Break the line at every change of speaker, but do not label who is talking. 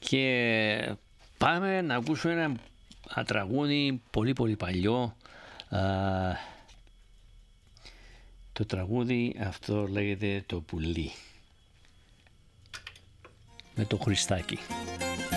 Και πάμε να ακούσουμε ένα τραγούδι πολύ παλιό. Το τραγούδι αυτό λέγεται «Το πουλί» με το Χριστάκι.